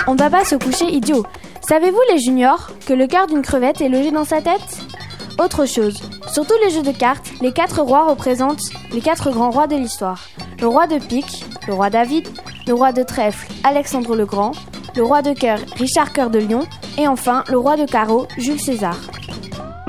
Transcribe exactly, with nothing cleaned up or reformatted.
on ne va pas se coucher idiot. Savez-vous les juniors que le cœur d'une crevette est logé dans sa tête ? Autre chose, sur tous les jeux de cartes, les quatre rois représentent les quatre grands rois de l'histoire. Le roi de pique, le roi David, le roi de trèfle, Alexandre le Grand, le roi de cœur, Richard Cœur de Lion, et enfin le roi de carreau, Jules César.